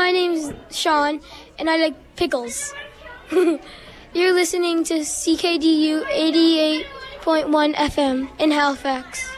my name's Sean, and I like pickles. You're listening to CKDU 88.1 FM in Halifax.